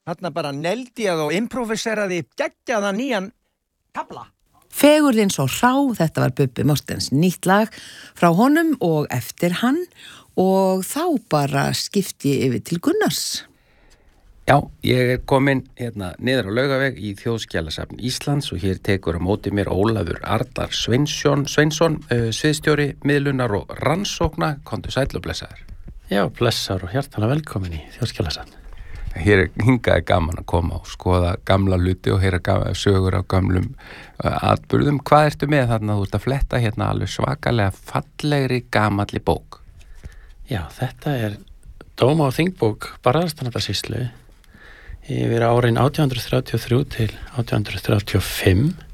Þarna bara neldi ég og improviseraði geggjaða nýjan kafla. Fegurðin svo hrá, þetta var Bubbi Mortens nýtt lag frá honum og eftir hann og þá bara skipti ég yfir til Gunnars. Já, ég komin niður á Laugaveg í Þjóðskjalasafn Íslands og hér tekur á móti mér Ólafur Arnar Sveinsson, sviðstjóri, miðlunar og rannsókna, komdu sæll og blessaður. Já, blessaður og hjartanlega velkomin í Þjóðskjalasafn. Hér hingaði gaman að koma og skoða gamla hluti og heyra sögur af gamlum atburðum. Hvað ertu með þarna? Þú ert að fletta alveg svakalega fallegri gamalli bók. Já, þetta er dóma- og þingbók Barðastrandarsýslu yfir árin 1833 til 1835